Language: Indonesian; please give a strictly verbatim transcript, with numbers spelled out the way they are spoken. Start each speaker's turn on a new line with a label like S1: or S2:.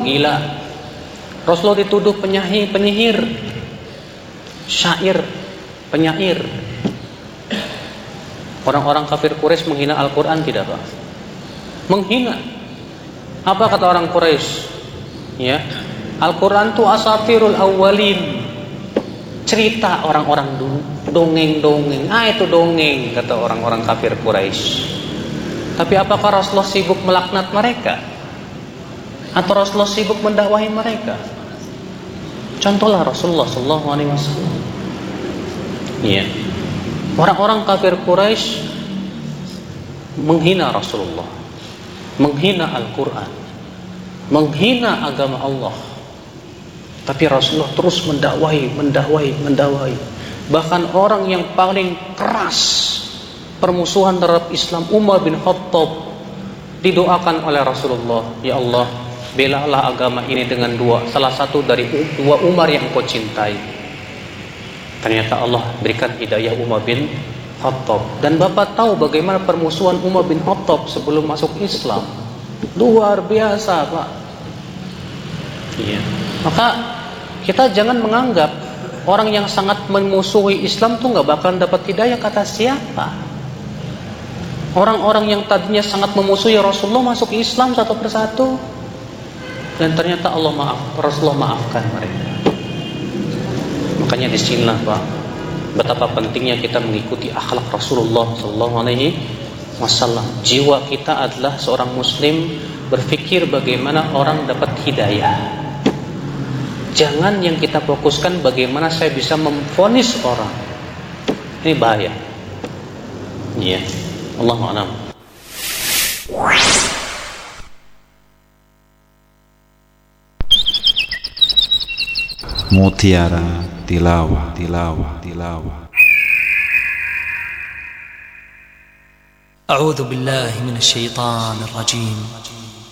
S1: gila. Rasulullah dituduh penyahi, penyihir, syair, penyair. Orang-orang kafir Quraisy menghina Al-Quran tidak, Pak? Menghina. Apa kata orang Quraisy? Ya, Al-Quran itu asatirul awwalin, cerita orang-orang dulu, dongeng-dongeng. Ah, itu dongeng, kata orang-orang kafir Quraisy. Tapi apakah Rasulullah sibuk melaknat mereka? Atau Rasulullah sibuk mendakwahi mereka? Contohlah Rasulullah Sallallahu Alaihi Wasallam. Iya, orang-orang kafir Quraisy menghina Rasulullah, menghina Al-Quran, menghina agama Allah. Tapi Rasulullah terus mendakwahi, mendakwahi, mendakwahi. Bahkan orang yang paling keras permusuhan terhadap Islam, Umar bin Khattab, didoakan oleh Rasulullah, ya Allah, belalah agama ini dengan dua, salah satu dari dua Umar yang engkau cintai. Ternyata Allah berikan hidayah Umar bin Khattab. Dan Bapak tahu bagaimana permusuhan Umar bin Khattab sebelum masuk Islam. Luar biasa, Pak. Iya. Maka kita jangan menganggap orang yang sangat memusuhi Islam tuh nggak bakalan dapat hidayah. Kata siapa? Orang-orang yang tadinya sangat memusuhi Rasulullah masuk Islam satu persatu, dan ternyata Allah maaf, Rasulullah maafkan mereka. Makanya disinilah, Pak, betapa pentingnya kita mengikuti akhlak Rasulullah Sallallahu Alaihi Wasallam. Jiwa kita adalah seorang Muslim berpikir bagaimana orang dapat hidayah. Jangan yang kita fokuskan bagaimana saya bisa memvonis orang. Ini bahaya. Iya. Allahu a'lam.
S2: Mutiara Tilawah, Tilawah, Tilawah.
S3: أعوذ بالله من الشيطان الرجيم.